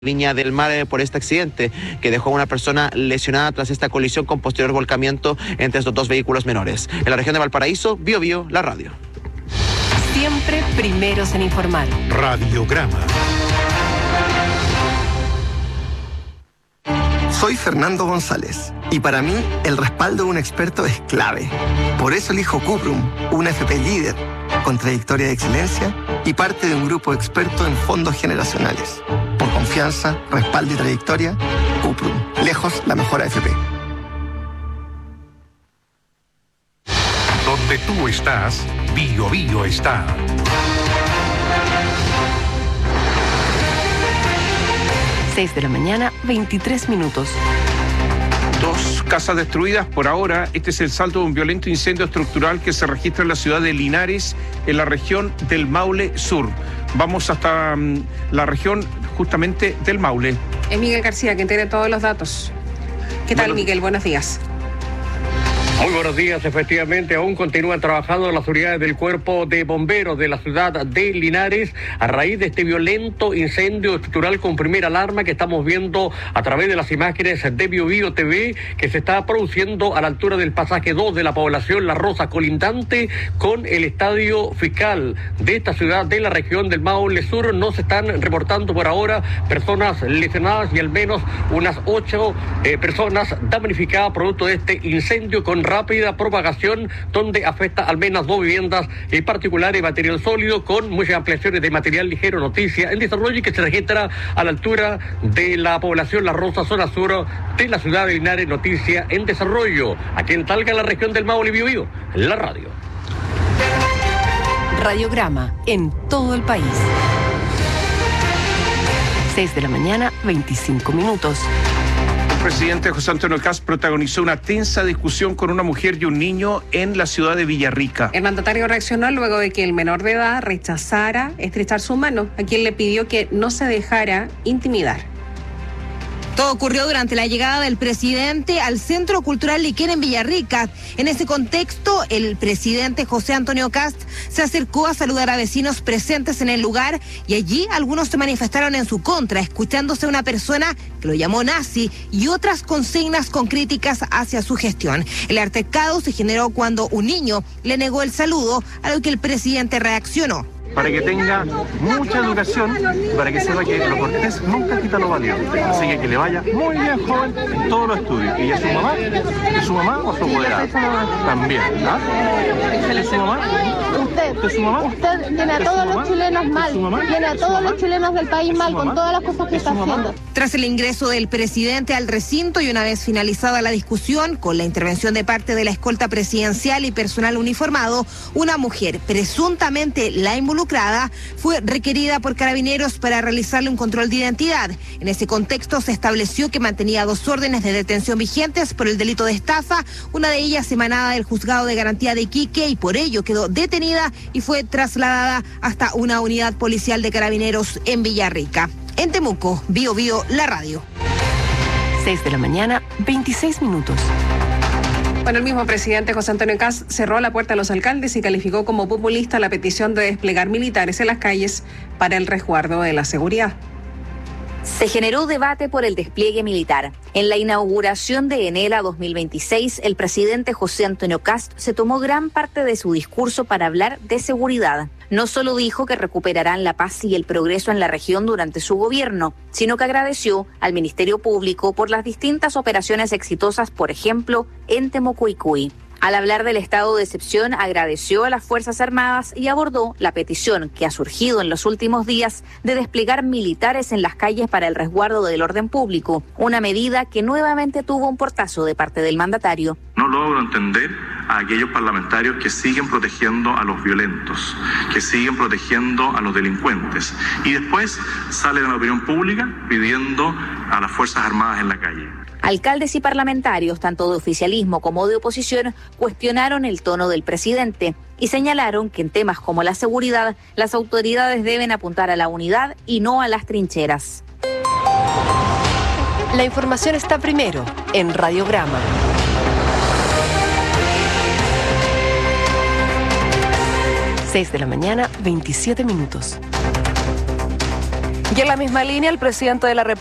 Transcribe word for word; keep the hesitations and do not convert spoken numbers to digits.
Viña del Mar eh, por este accidente que dejó a una persona lesionada tras esta colisión con posterior volcamiento entre estos dos vehículos menores. En la región de Valparaíso, Bio Bio, la radio. Siempre primeros en informar. Radiograma. Soy Fernando González y para mí el respaldo de un experto es clave. Por eso elijo Cuprum, una F P líder, con trayectoria de excelencia y parte de un grupo experto en fondos generacionales. Por confianza, respaldo y trayectoria, Cuprum, lejos la mejor A F P. Donde tú estás, Bio Bio está. seis de la mañana, veintitrés minutos. Dos casas destruidas por ahora. Este es el saldo de un violento incendio estructural que se registra en la ciudad de Linares, en la región del Maule Sur. Vamos hasta um, la región justamente del Maule. Es Miguel García quien tiene todos los datos. ¿Qué tal, bueno, Miguel? Buenos días. Muy buenos días. Efectivamente, aún continúan trabajando las unidades del Cuerpo de Bomberos de la ciudad de Linares a raíz de este violento incendio estructural con primera alarma que estamos viendo a través de las imágenes de Bio Bio T V, que se está produciendo a la altura del pasaje dos de la población La Rosa, colindante con el Estadio Fiscal de esta ciudad de la región del Maule Sur. No se están reportando por ahora personas lesionadas y al menos unas ocho eh, personas damnificadas producto de este incendio con rápida propagación, donde afecta al menos dos viviendas en particular y material sólido, con muchas ampliaciones de material ligero. Noticia en desarrollo y que se registra a la altura de la población La Rosa, zona sur de la ciudad de Linares. Noticia en desarrollo aquí en Talca, la región del Maule. Bio Bio, la radio. Radiograma en todo el país. seis de la mañana, veinticinco minutos. El presidente José Antonio Kast protagonizó una tensa discusión con una mujer y un niño en la ciudad de Villarrica. El mandatario reaccionó luego de que el menor de edad rechazara estrechar su mano, a quien le pidió que no se dejara intimidar. Todo ocurrió durante la llegada del presidente al Centro Cultural Liquén en Villarrica. En ese contexto, el presidente José Antonio Kast se acercó a saludar a vecinos presentes en el lugar y allí algunos se manifestaron en su contra, escuchándose a una persona que lo llamó nazi y otras consignas con críticas hacia su gestión. El altercado se generó cuando un niño le negó el saludo, a lo que el presidente reaccionó. Para que tenga mucha educación y para que sepa que lo cortés nunca quita lo valiente. Así que que le vaya muy bien, joven, en todos los estudios. ¿Y a su mamá? ¿Es su mamá o su apoderada? También, ¿ah? ¿Es su mamá? Usted, ¿Es su mamá? usted tiene a todos los chilenos mal, tiene a todos los chilenos del país mal con todas las cosas que está haciendo. Tras el ingreso del presidente al recinto y una vez finalizada la discusión, con la intervención de parte de la escolta presidencial y personal uniformado, una mujer, presuntamente la involucrada, fue requerida por carabineros para realizarle un control de identidad. En ese contexto se estableció que mantenía dos órdenes de detención vigentes por el delito de estafa, una de ellas emanada del Juzgado de Garantía de Iquique, y por ello quedó detenida y fue trasladada hasta una unidad policial de carabineros en Villarrica. En Temuco, Bio Bio, la radio. seis de la mañana, veintiséis minutos. Bueno, el mismo presidente José Antonio Kast cerró la puerta a los alcaldes y calificó como populista la petición de desplegar militares en las calles para el resguardo de la seguridad. Se generó debate por el despliegue militar. En la inauguración de Enela dos mil veintiséis, el presidente José Antonio Kast se tomó gran parte de su discurso para hablar de seguridad. No solo dijo que recuperarán la paz y el progreso en la región durante su gobierno, sino que agradeció al Ministerio Público por las distintas operaciones exitosas, por ejemplo, en Temucuicui. Al hablar del estado de excepción, agradeció a las Fuerzas Armadas y abordó la petición que ha surgido en los últimos días de desplegar militares en las calles para el resguardo del orden público, una medida que nuevamente tuvo un portazo de parte del mandatario. No logro entender a aquellos parlamentarios que siguen protegiendo a los violentos, que siguen protegiendo a los delincuentes y después salen a la opinión pública pidiendo a las Fuerzas Armadas en la calle. Alcaldes y parlamentarios, tanto de oficialismo como de oposición, cuestionaron el tono del presidente y señalaron que en temas como la seguridad, las autoridades deben apuntar a la unidad y no a las trincheras. La información está primero en Radiograma. seis de la mañana, veintisiete minutos. Y en la misma línea, el presidente de la República